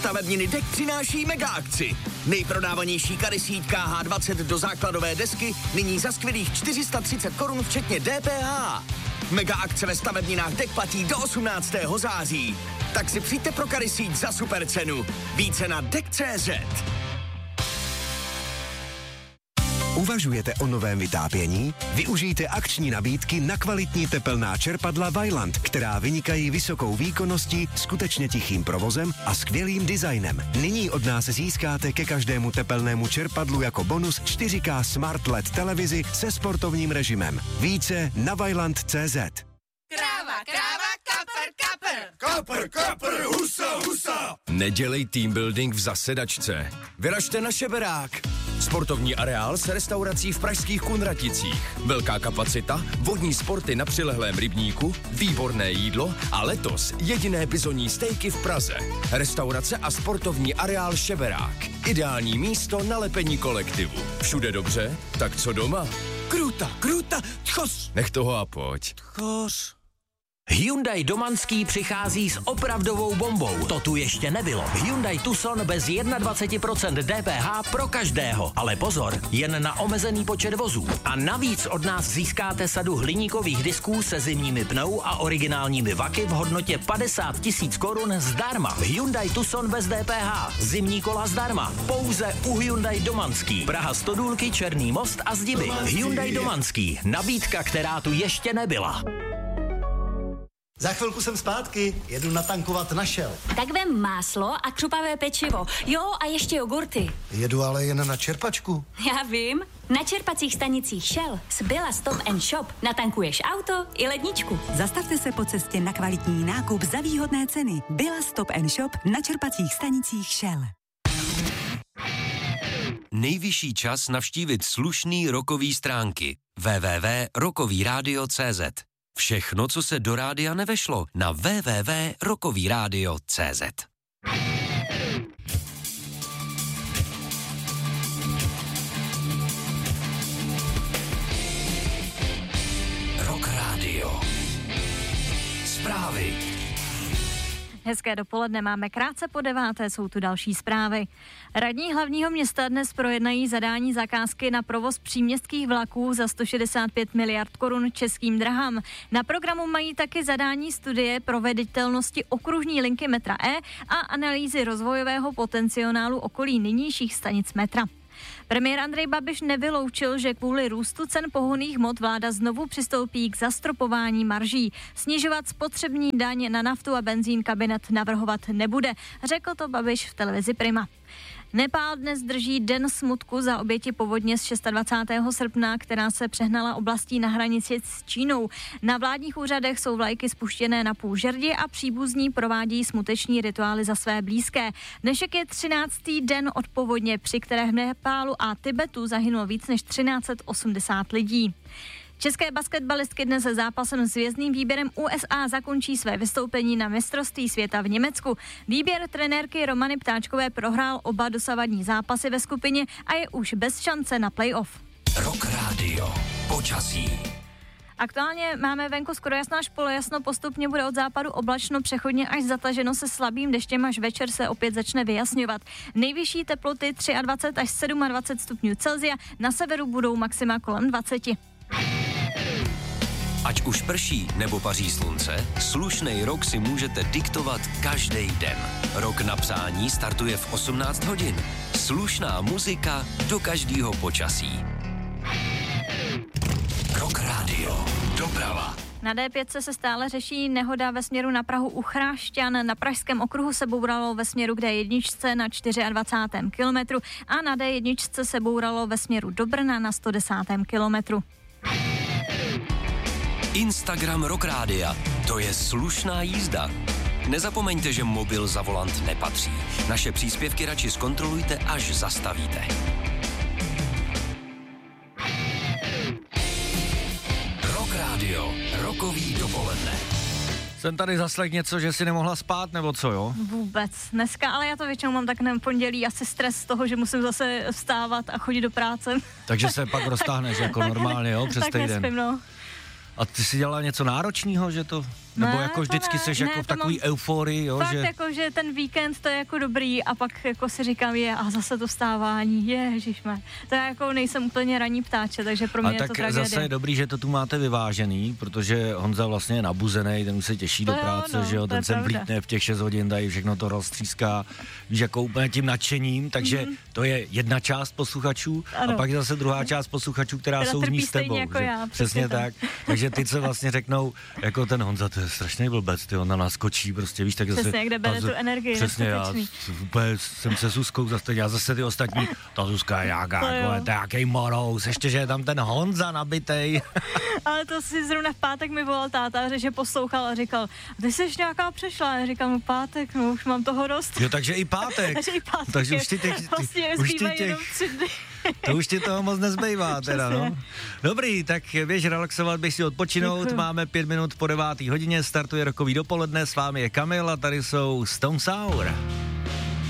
Stavebniny DEK přináší mega akci. Nejprodávanější karysítka H20 do základové desky nyní za skvělých 430 korun včetně DPH. Mega akce ve stavebninách DEK platí do 18. září. Tak si přijďte pro karysít za super cenu. Více na DEK.cz. Uvažujete o novém vytápění? Využijte akční nabídky na kvalitní tepelná čerpadla Vaillant, která vynikají vysokou výkonností, skutečně tichým provozem a skvělým designem. Nyní od nás získáte ke každému tepelnému čerpadlu jako bonus 4K Smart LED televizi se sportovním režimem. Více na Vaillant.cz. Kráva, kapr, husa. Nedělej team building v zasedačce. Vyražte na Šeberák. Sportovní areál s restaurací v pražských Kunraticích. Velká kapacita, vodní sporty na přilehlém rybníku, výborné jídlo a letos jediné bizonní stejky v Praze. Restaurace a sportovní areál Šeberák. Ideální místo na lepení kolektivu. Všude dobře? Tak co doma? Kruta, tchos. Nech toho a pojď. Tchos. Hyundai Domanský přichází s opravdovou bombou. To tu ještě nebylo. Hyundai Tucson bez 21% DPH pro každého. Ale pozor, jen na omezený počet vozů. A navíc od nás získáte sadu hliníkových disků se zimními pnou a originálními vaky v hodnotě 50 000 korun zdarma. Hyundai Tucson bez DPH. Zimní kola zdarma. Pouze u Hyundai Domanský. Praha Stodůlky, Černý most a Zdiby. Hyundai Domanský. Nabídka, která tu ještě nebyla. Za chvilku jsem zpátky, jedu natankovat na Shell. Tak vem máslo a křupavé pečivo. Jo, a ještě jogurty. Jedu ale jen na čerpačku. Já vím. Na čerpacích stanicích Shell z Billa Stop & Shop natankuješ auto i ledničku. Zastavte se po cestě na kvalitní nákup za výhodné ceny. Billa Stop & Shop na čerpacích stanicích Shell. Nejvyšší čas navštívit slušný rockový stránky. www.rockovyradio.cz. Všechno, co se do rádia nevešlo, na www.rockovyradio.cz. Rock Radio. Zprávy. Hezké dopoledne, máme krátce po 9, jsou tu další zprávy. Radní hlavního města dnes projednají zadání zakázky na provoz příměstských vlaků za 165 miliard korun Českým dráhám. Na programu mají taky zadání studie proveditelnosti okružní linky metra E a analýzy rozvojového potenciálu okolí nynějších stanic metra. Premiér Andrej Babiš nevyloučil, že kvůli růstu cen pohonných hmot vláda znovu přistoupí k zastropování marží. Snižovat spotřební daň na naftu a benzín kabinet navrhovat nebude, řekl to Babiš v televizi Prima. Nepál dnes drží den smutku za oběti povodně z 26. srpna, která se přehnala oblastí na hranici s Čínou. Na vládních úřadech jsou vlajky spuštěné na půl žerdi a příbuzní provádí smuteční rituály za své blízké. Dnešek je 13. den od povodně, při které v Nepálu a Tibetu zahynulo víc než 1380 lidí. České basketbalistky dnes se zápasem s hvězdným výběrem USA zakončí své vystoupení na mistrovství světa v Německu. Výběr trenérky Romany Ptáčkové prohrál oba dosavadní zápasy ve skupině a je už bez šance na playoff. Rock Radio. Počasí. Aktuálně máme venku skoro jasno až polojasno, postupně bude od západu oblačno, přechodně až zataženo se slabým deštěm, až večer se opět začne vyjasňovat. Nejvyšší teploty 23 až 27 stupňů Celsia, na severu budou maxima kolem 20. Ať už prší nebo paří slunce, slušnej rok si můžete diktovat každý den. Rok na psání startuje v 18 hodin. Slušná muzika do každého počasí. Rock Radio. Doprava. Na D5 se stále řeší nehoda ve směru na Prahu u Chrášťan. Na pražském okruhu se bouralo ve směru k D1 na 24. kilometru a na D1 se bouralo ve směru do Brna na 110. kilometru. Instagram Rock Rádia. To je slušná jízda. Nezapomeňte, že mobil za volant nepatří. Naše příspěvky radši zkontrolujte, až zastavíte. Rock Radio. Rokový dopoledne. Jsem tady zaslech něco, že si nemohla spát, nebo co, jo? Vůbec. Dneska, ale já to většinou mám tak na pondělí asi stres z toho, že musím zase vstávat a chodit do práce. Takže se pak roztáhneš jako normálně, jo, přes tak týden. nespím, no. A ty jsi dělala něco náročného, že to Nebo Ne, jako to vždycky ne. seš Ne, jako to v takový mám euforii, jo, fakt že... jako, že ten víkend to je jako dobrý a pak jako si říkám, a zase to vstávání, ježišme. To já jako nejsem úplně ranní ptáče, takže pro mě a je to tak tragédie. zase je dobrý, že to tu máte vyvážený, protože Honza vlastně je nabuzený, ten už se těší To do jo, práce, no, že jo, to je ten sem pravda. vlítne v těch 6 hodin, tady všechno to roztříská, víš, jako úplně tím nadšením, takže to je jedna část posluchačů Ano. a pak je zase druhá část posluchačů, která jsou trpí s stejně tebou. jako že? já, Přesně tak. Takže ty se vlastně řeknou, jako ten Honza, to je strašný blbec, ty on na nás skočí, prostě víš, tak zase... Přesně, kde bere tu energii, přesně, já neskutečný. úplně jsem se Zuzkou zase, já zase ty ostatní, ta Zuzka je nějaká, To jo. jako, nějaký morous, ještě, že je tam ten Honza nabitej. Ale to si zrovna v pátek mi volal táta, že poslouchal a říkal, ty jsi nějaká přešla. Já říkal mu pátek, no už mám toho dost. Jo, takže i pátek. Takže i pátek. Takže už ti těch, vlastně už ti zbývají těch, jenom 3 dny. to už ti toho moc nezbývá teda, no. Dobrý, tak běž relaxovat, běž si odpočinout, Děkuju. máme 5 minut po 9. hodině, startuje rokový dopoledne, s vámi je Kamil a tady jsou Stone Sour.